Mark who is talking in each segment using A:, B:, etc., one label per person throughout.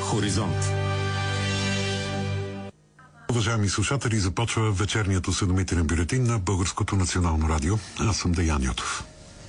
A: Хоризонт.
B: Уважаеми слушатели, започва вечерният осведомителен бюлетин на Българското национално радио. Аз съм Деян Йотов.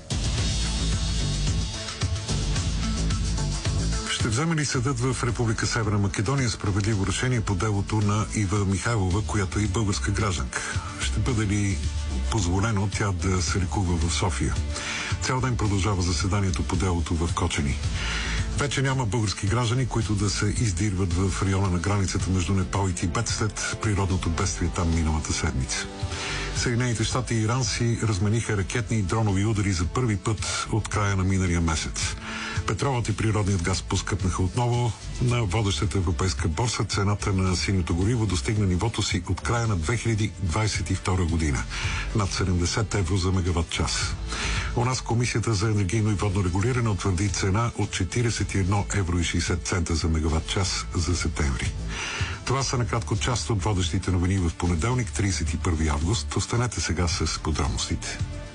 B: Ще вземе ли съдът в Република Северна Македония справедливо решение по делото на Ива Михайлова, която е и българска гражданка? Ще бъде ли позволено тя да се лекува в София? Цял ден продължава заседанието по делото в Кочани. Вече няма български граждани, които да се издирват в района на границата между Непал и Тибет след природното бедствие там миналата седмица. Съединените щати и Иран си размениха ракетни и дронови удари за първи път от края на миналия месец. Петролът и природният газ поскъпнаха отново. На водещата европейска борса цената на синьото гориво достигна нивото си от края на 2022 година. Над 70 евро за мегаватт час. У нас Комисията за енергийно и водно регулиране утвърди цена от 41 евро и 60 цента за мегаватт час за септември. Това са накратко част от водещите новини в понеделник, 31 август. Останете сега с подробностите.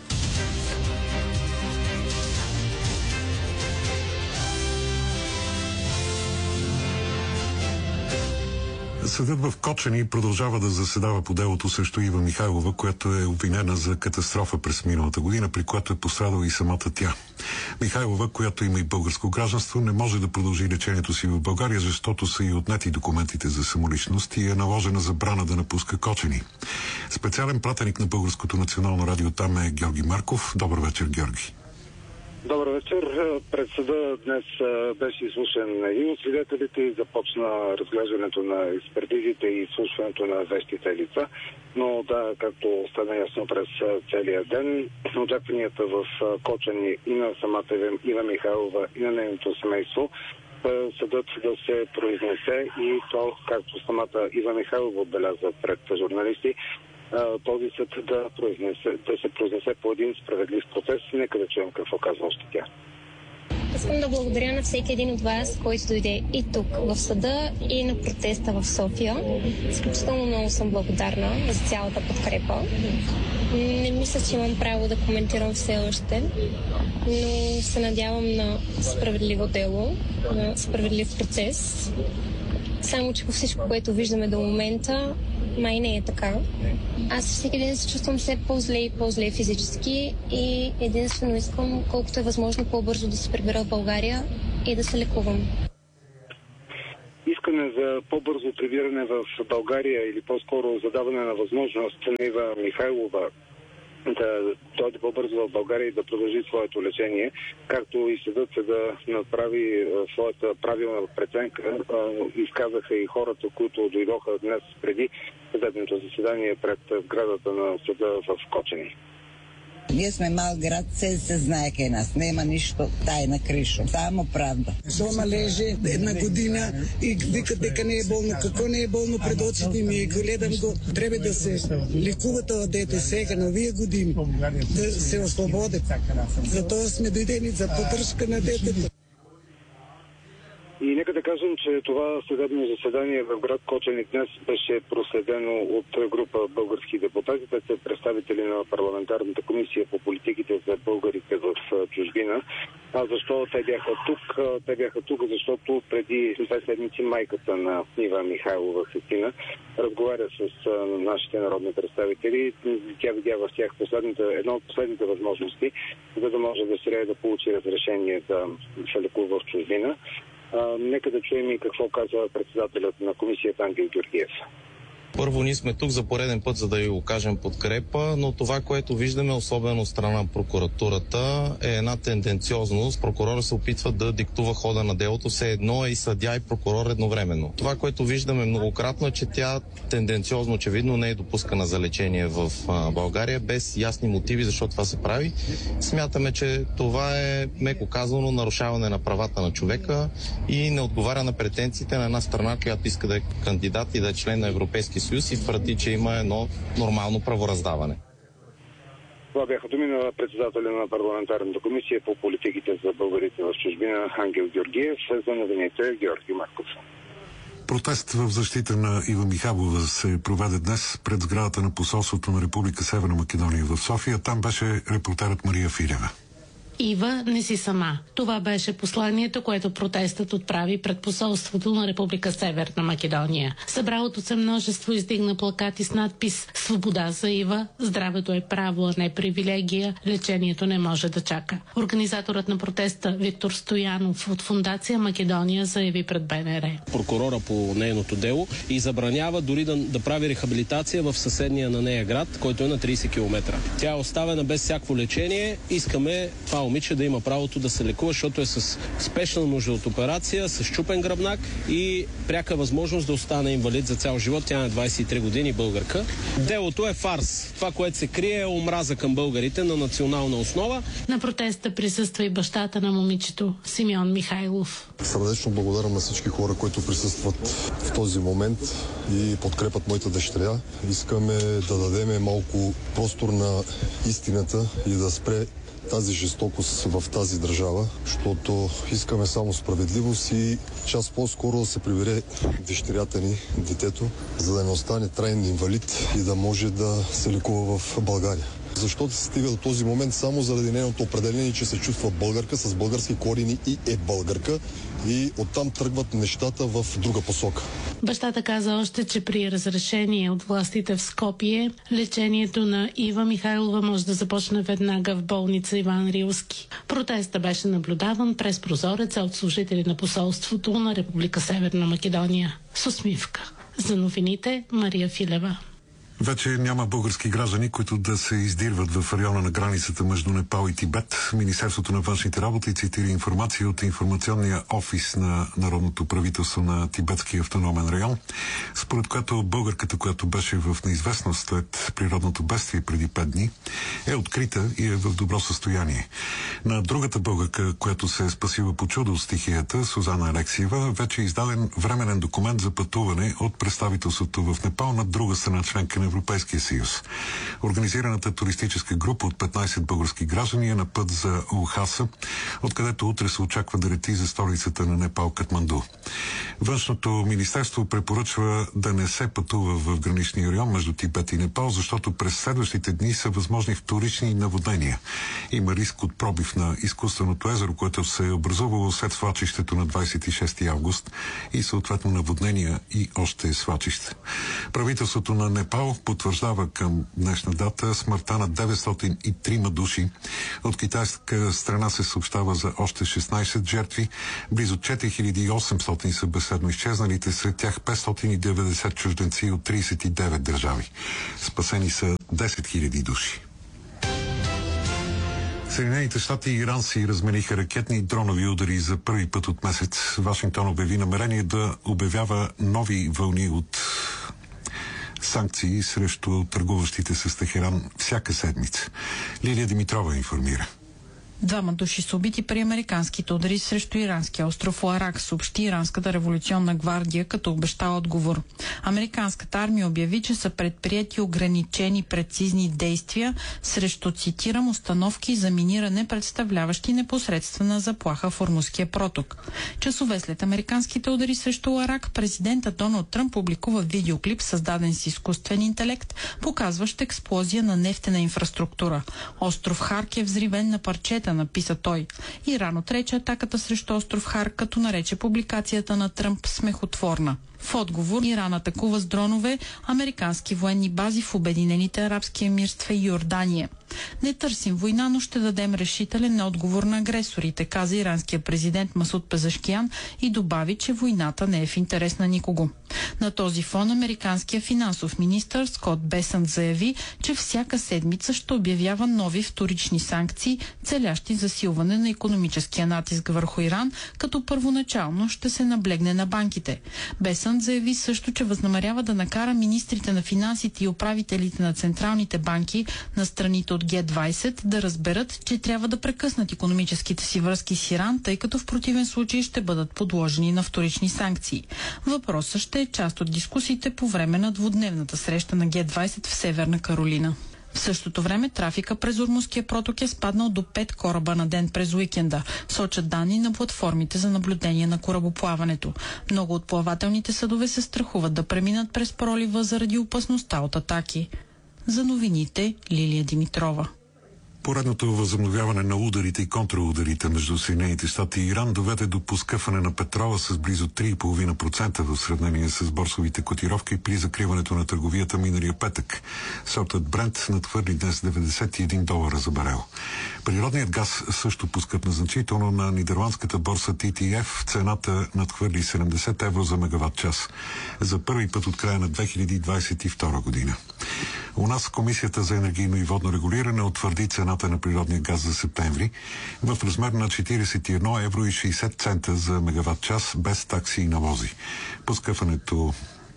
B: Съдът в Кочани продължава да заседава по делото срещу Ива Михайлова, която е обвинена за катастрофа през миналата година, при която е пострадала и самата тя. Михайлова, която има и българско гражданство, не може да продължи лечението си в България, защото са и отнети документите за самоличност и е наложена забрана да напуска Кочани. Специален пратеник на Българското национално радио там е Георги Марков. Добър вечер, Георги.
C: Добър вечер. Пред съда днес беше изслушан един от свидетелите и започна разглеждането на експертизите и изслушването на вещите лица. Но да, както стана ясно през целия ден, очакванията в Кочани и на самата Ива Михайлова и на нейното семейство съдът да се произнесе и то, както самата Ива Михайлова отбеляза пред журналисти, този съд да се произнесе по един справедлив процес. Нека да чуем какво казва още тя.
D: Искам да благодаря на всеки един от вас, който дойде и тук в съда, и на протеста в София. Изключително много съм благодарна за цялата подкрепа. Не мисля, че имам право да коментирам все още, но се надявам на справедливо дело, на справедлив процес. Само че по всичко, което виждаме до момента, май не е така. Аз всеки ден се чувствам все по-зле и по-зле физически и единствено искам, колкото е възможно по-бързо да се прибера в България и да се лекувам.
C: Искане за по-бързо прибиране в България или по-скоро задаване на възможност на Ива Михайлова да дойде по-бързо в България и да продължи своето лечение, както и съдът се да направи своята правилна преценка. Изказаха и хората, които дойдоха днес преди съдебното заседание пред сградата на съда в Кочани.
E: Ние сме мал град, се знае къде нас. Нема нищо тайна кришо. Само правда.
F: Дома лежи една година и вика дека не е болно. Какво не е болно пред очите ми? Гледам го. Трябва да се лекува това дете сега на вие години. Да се освободи. Затова сме дойдени за поддръжка на детето.
C: И нека да кажем, че това съдебно заседание в град Кочани днес беше проследено от група български депутати. Те са представители на парламентарната комисия по политиките за българите в чужбина. А защо те бяха тук? Те бяха тук, защото преди 2 седмици майката на Ива Михайлова Христина разговаря с нашите народни представители. Тя видя в тях една от последните възможности, за да може да се да получи разрешение да се лекува в чужбина. Нека да чуем и какво казва председателят на комисията Ангел Георгиев.
G: Първо, ние сме тук за пореден път, за да ви окажем подкрепа, но това, което виждаме, особено от страна на прокуратурата, е една тенденциозност. Прокурора се опитва да диктува хода на делото, все едно е и съдия и прокурор едновременно. Това, което виждаме многократно, е, че тя тенденциозно, очевидно, не е допускана за лечение в България, без ясни мотиви защо това се прави. Смятаме, че това е, меко казано, нарушаване на правата на човека и не отговаря на претенциите на една страна, която иска да е кандидат и да е член на Европейския съюз и твърди, че има едно нормално правораздаване.
C: Това бяха думи на председателя на парламентарната комисия по политиките за българите в чужбина Ангел Георгиев. За новините Георги Марков.
B: Протест в защита на Ива Михайлова се проведе днес пред сградата на посолството на Република Северна Македония в София. Там беше репортерът Мария Филева.
A: Ива, не си сама. Това беше посланието, което протестът отправи пред посолството на Република Северна Македония. Събралото се множество издигна плакати с надпис "Свобода за Ива, здравето е право, а не привилегия, лечението не може да чака". Организаторът на протеста Виктор Стоянов от Фондация Македония заяви пред БНР.
H: Прокурора по нейното дело и забранява дори да прави рехабилитация в съседния на нея град, който е на 30 км. Тя е оставена без всяко лечение. Искаме това момиче да има правото да се лекува, защото е с спешна нужда от операция, с счупен гръбнак и пряка възможност да остане инвалид за цял живот. Тя е 23 години, българка. Делото е фарс. Това, което се крие, е омраза към българите на национална основа.
A: На протеста присъства и бащата на момичето Симеон Михайлов.
I: Сърдечно благодарам на всички хора, които присъстват в този момент и подкрепят моята дъщеря. Искаме да дадем малко простор на истината и да спре тази жестокост в тази държава, защото искаме само справедливост и час по-скоро да се прибере дъщерята ни, детето, за да не остане траен инвалид и да може да се лекува в България. Защото се стига до този момент само заради нейното определение, че се чувства българка с български корени и е българка, и оттам тръгват нещата в друга посока.
A: Бащата каза още, че при разрешение от властите в Скопие, лечението на Ива Михайлова може да започне веднага в болница Иван Рилски. Протестът беше наблюдаван през прозореца от служители на посолството на Република Северна Македония. С усмивка. За новините Мария Филева.
B: Вече няма български граждани, които да се издирват в района на границата между Непал и Тибет. Министерството на външните работи цитира информация от информационния офис на Народното правителство на Тибетския автономен район, според която българката, която беше в неизвестност след природното бедствие преди 5 дни, е открита и е в добро състояние. На другата българка, която се е спасила по чудо от стихията, Сузана Алексиева, вече е издаден временен документ за пътуване от представителството в Непал на друга страна членка на Европейския съюз. Организираната туристическа група от 15 български граждани е на път за Лхаса, откъдето утре се очаква да лети за столицата на Непал Катманду. Външното министерство препоръчва да не се пътува в граничния район между Тибет и Непал, защото през следващите дни са възможни вторични наводнения. Има риск от пробив на изкуственото езеро, което се е образувало след свлачището на 26 август и съответно наводнения и още свлачища. Правителството на Непал потвърждава към днешна дата смъртта на 903 души. От китайска страна се съобщава за още 16 жертви. Близо 4800 са безследно изчезналите, сред тях 590 чужденци от 39 държави. Спасени са 10 000 души. Съединените щати и Иран си размениха ракетни и дронови удари за първи път от месец. Вашингтон обяви намерение да обявява нови вълни от санкции срещу търгуващите с Техеран всяка седмица. Лилия Димитрова информира.
J: 2 души са убити при американските удари срещу иранския остров Ларак, съобщи Иранската революционна гвардия, като обеща отговор. Американската армия обяви, че са предприети ограничени прецизни действия срещу, цитирам, установки за миниране, представляващи непосредствена заплаха в Ормузския проток. Часове след американските удари срещу Ларак, президентът Доналд Тръмп публикува видеоклип, създаден с изкуствен интелект, показващ експлозия на нефтена инфраструктура. Остров Харк е взривен на парчета, написа той. Иран отрече атаката срещу остров Хар, като нарече публикацията на Тръмп смехотворна. В отговор Иран атакува с дронове американски военни бази в Обединените арабски емирства и Йордания. Не търсим война, но ще дадем решителен отговор на агресорите, каза иранския президент Масуд Пезешкиян и добави, че войната не е в интерес на никого. На този фон американският финансов министър Скот Бесънт заяви, че всяка седмица ще обявява нови вторични санкции, целящи засилване на икономическия натиск върху Иран, като първоначално ще се наблегне на банките. Бесънт заяви също, че възнамерява да накара министрите на финансите и управителите на централните банки на страните от Г-20 да разберат, че трябва да прекъснат икономическите си връзки с Иран, тъй като в противен случай ще бъдат подложени на вторични санкции. Въпросът ще е част от дискусиите по време на двудневната среща на Г-20 в Северна Каролина. В същото време трафика през Ормузския проток е спаднал до 5 кораба на ден през уикенда, сочат данни на платформите за наблюдение на корабоплаването. Много от плавателните съдове се страхуват да преминат през пролива заради опасността от атаки. За новините Лилия Димитрова.
B: Поредното възобновяване на ударите и контраударите между Съединените щати и Иран доведе до поскъпване на петрола с близо 3,5% в сравнение с борсовите котировки при закриването на търговията миналия петък. Сортът Брент надхвърли днес $91 за барел. Природният газ също поскъпна значително. На нидерландската борса TTF цената надхвърли 70 евро за мегаватт час. За първи път от края на 2022 година. У нас Комисията за енергийно и водно регулиране утвърди цената на природния газ за септември в размер на 41 евро и 60 цента за мегаватт час без такси и навози. Поскъпването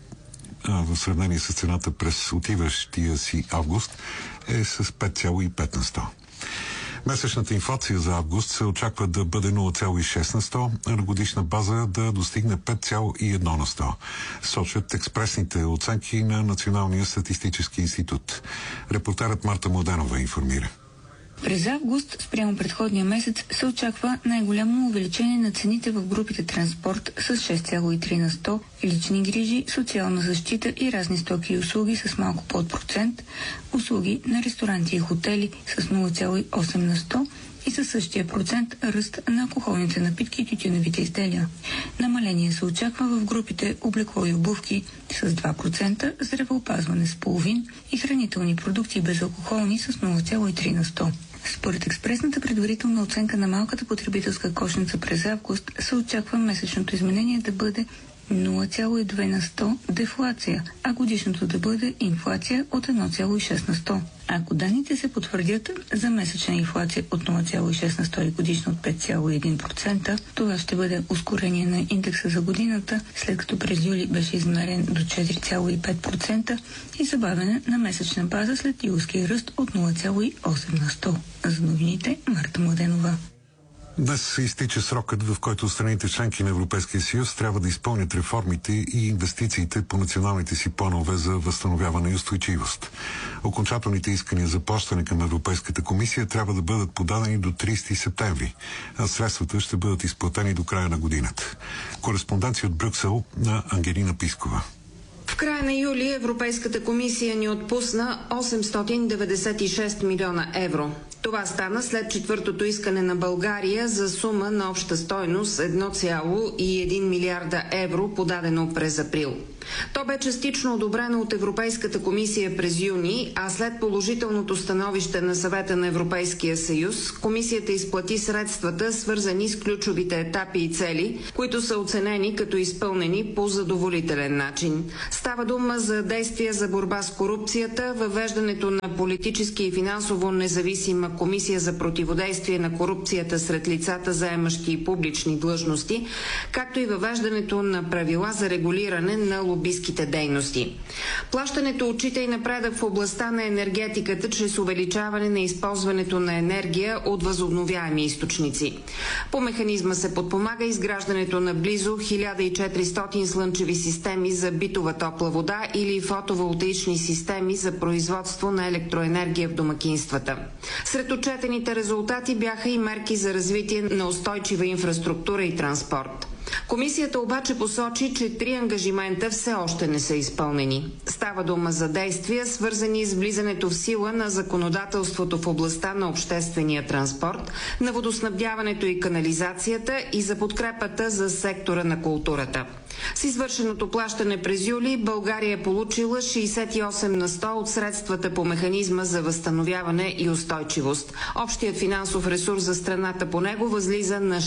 B: в сравнение с цената през отиващия си август е с 5,5 на 100. Месечната инфлация за август се очаква да бъде 0,6 на 100, а на годишна база да достигне 5,1 на 100. Сочат експресните оценки на Националния статистически институт. Репортерът Марта Младенова информира.
K: През август, спрямо предходния месец, се очаква най-голямо увеличение на цените в групите транспорт с 6,3 на 100, лични грижи, социална защита и разни стоки и услуги с малко под процент, услуги на ресторанти и хотели с 0,8 на 100 и със същия процент ръст на алкохолните напитки и тютюневите изделия. Намаление се очаква в групите облекло и обувки с 2%, здравеопазване с половин и хранителни продукти безалкохолни с 0,3 на 100. Според експресната предварителна оценка на малката потребителска кошница през август се очаква месечното изменение да бъде 0,2 на 100 дефлация, а годишното да бъде инфлация от 1,6 на 100. Ако данните се потвърдят за месечна инфлация от 0,6 на 100 и годишно от 5,1%, това ще бъде ускорение на индекса за годината, след като през юли беше измерен до 4,5% и забавяне на месечна база след юлския ръст от 0,8 на 100. За новините Марта Младенова.
B: Днес изтича срокът, в който страните членки на Европейския съюз трябва да изпълнят реформите и инвестициите по националните си планове за възстановяване и устойчивост. Окончателните искания за плащане към Европейската комисия трябва да бъдат подадени до 30 септември, а средствата ще бъдат изплатени до края на годината. Кореспонденция от Брюксел на Ангелина Пискова.
L: В края на юли Европейската комисия ни отпусна 896 милиона евро. Това стана след четвъртото искане на България за сума на обща стойност 1,1 милиарда евро, подадено през април. То бе частично одобрено от Европейската комисия през юни, а след положителното становище на Съвета на Европейския съюз, комисията изплати средствата, свързани с ключовите етапи и цели, които са оценени като изпълнени по задоволителен начин. Става дума за действия за борба с корупцията, въвеждането на политически и финансово независима комисия за противодействие на корупцията сред лицата, заемащи публични длъжности, както и въвеждането на правила за регулиране на лобистките дейности. Плащането отчита и напредък в областта на енергетиката чрез увеличаване на използването на енергия от възобновяеми източници. По механизма се подпомага изграждането на близо 1400 слънчеви системи за битова топла вода или фотоволтаични системи за производство на електроенергия в домакинствата. Сред отчетените резултати бяха и мерки за развитие на устойчива инфраструктура и транспорт. Комисията обаче посочи, че 3 ангажимента все още не са изпълнени. Става дума за действия, свързани с влизането в сила на законодателството в областта на обществения транспорт, на водоснабдяването и канализацията и за подкрепата за сектора на културата. С извършеното плащане през юли България е получила 68 на 100 от средствата по механизма за възстановяване и устойчивост. Общият финансов ресурс за страната по него възлиза на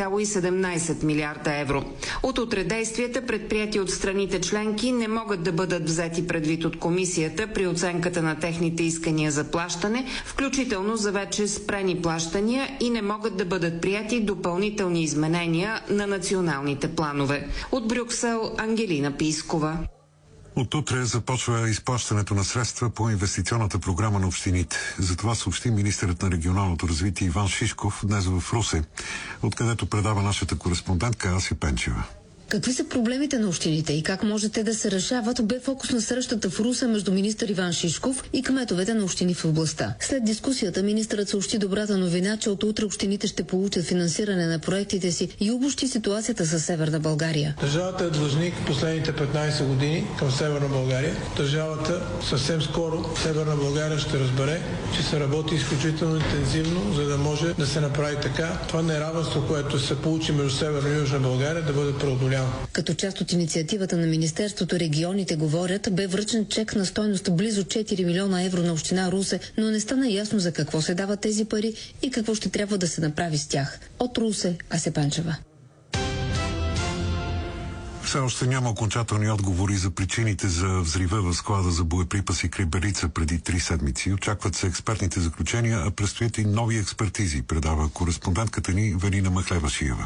L: 6,17 милиарда евро. От утре действията, предприети от страните членки, не могат да бъдат взети предвид от комисията при оценката на техните искания за плащане, включително за вече спрени плащания, и не могат да бъдат прияти допълнителни изменения на националните планове. От Брюксел, Ангелина Пискова.
B: От утре започва изплащането на средства по инвестиционната програма на общините. За това съобщи министърът на регионалното развитие Иван Шишков днес в Русе, откъдето предава нашата кореспондентка Аси Пенчева.
M: Какви са проблемите на общините и как може те да се решават, бе фокус на срещата в Русе между министър Иван Шишков и кметовете на общини в областта. След дискусията министърът съобщи добрата новина, че от утре общините ще получат финансиране на проектите си и обобщи ситуацията със Северна България.
N: Държавата е длъжник последните 15 години към Северна България. Държавата съвсем скоро Северна България ще разбере, че се работи изключително интензивно, за да може да се направи така това неравенство, което се получи между Северна и Южна България, да бъде преодоляно.
M: Като част от инициативата на Министерството регионите говорят, бе връчен чек на стойност близо 4 милиона евро на община Русе, но не стана ясно за какво се дават тези пари и какво ще трябва да се направи с тях. От Русе, Ася Панчева.
B: Все още няма окончателни отговори за причините за взрива в склада за боеприпаси край Белица преди 3 седмици. Очакват се експертните заключения, а предстоят и нови експертизи, предава кореспондентката ни Велина Махлева-Шиева.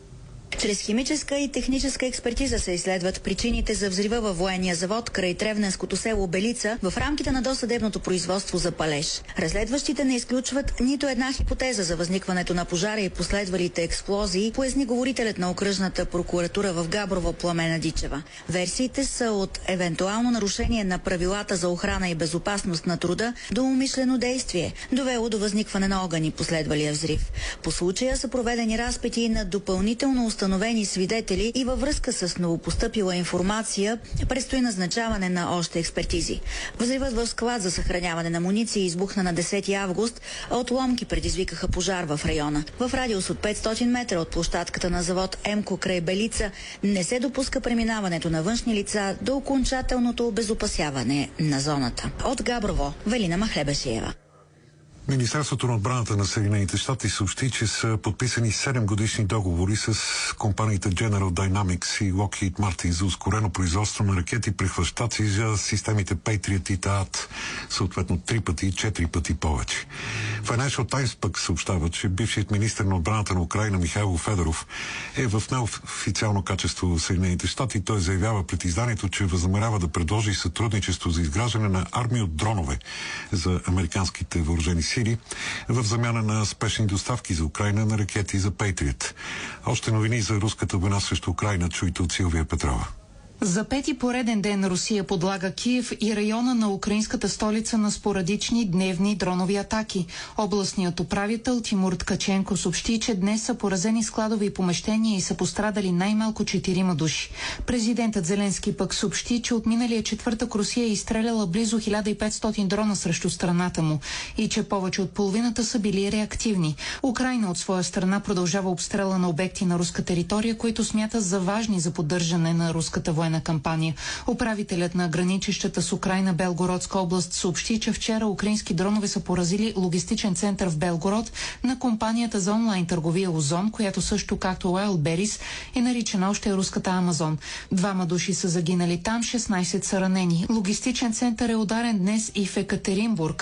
O: Чрез химическа и техническа експертиза се изследват причините за взрива във военния завод край Тревненското село Белица в рамките на досъдебното производство за палеж. Разследващите не изключват нито една хипотеза за възникването на пожара и последвалите експлозии, поясни говорителят на окръжната прокуратура в Габрово Пламена Дичева. Версиите са от евентуално нарушение на правилата за охрана и безопасност на труда до умишлено действие, довело до възникване на огън и последвалия взрив. По случая са проведени разпити на допълнително установени свидетели и във връзка с новопостъпила информация предстои назначаване на още експертизи. Взривът в склад за съхраняване на муниции избухна на 10 август, а отломки предизвикаха пожар в района. В радиус от 500 метра от площадката на завод МКО край Белица не се допуска преминаването на външни лица до окончателното обезопасяване на зоната. От Габрово, Велина Махлева-Шиева.
B: Министерството на отбраната на Съединените щати съобщи, че са подписани 7 годишни договори с компаниите General Dynamics и Lockheed Martin за ускорено производство на ракети прехващачи за системите Patriot и ТААТ, съответно 3 пъти и 4 пъти повече. Financial Times пък съобщава, че бившият министър на отбраната на Украйна Михайло Федоров е в неофициално качество в Съединените щати. Той заявява пред изданието, че възнамерява да предложи сътрудничество за изграждане на армия от дронове за американските въоръжени сили в замяна на спешни доставки за Украйна на ракети за Patriot. Още новини за руската война срещу Украйна чуйте от Силвия Петрова.
J: За пети пореден ден Русия подлага Киев и района на украинската столица на спорадични дневни дронови атаки. Областният управител Тимур Ткаченко съобщи, че днес са поразени складови помещения и са пострадали най-малко 4 души. Президентът Зеленски пък съобщи, че от миналия четвъртък Русия е изстреляла близо 1500 дрона срещу страната му и че повече от половината са били реактивни. Украйна от своя страна продължава обстрела на обекти на руска територия, които смята за важни за поддържане на руската военна кампания. Управителят на граничещата с Украйна Белгородска област съобщи, че вчера украински дронове са поразили логистичен център в Белгород на компанията за онлайн търговия Озон, която също както Wildberries е наричана още руската Амазон. 2 души са загинали там, 16 са ранени. Логистичен център е ударен днес и в Екатеринбург.